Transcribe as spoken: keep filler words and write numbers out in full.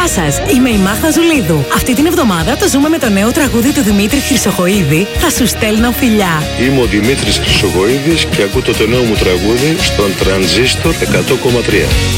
σας, είμαι η Μάγδα Ζουλίδου. Αυτή την εβδομάδα το ζούμε με το νέο τραγούδι του Δημήτρη Χρυσοχοΐδη. Θα σου στέλνω φιλιά. Είμαι ο Δημήτρης Χρυσοχοΐδης και ακούτε το νέο μου τραγούδι στον Τρανζίστορ εκατό κόμμα τρία.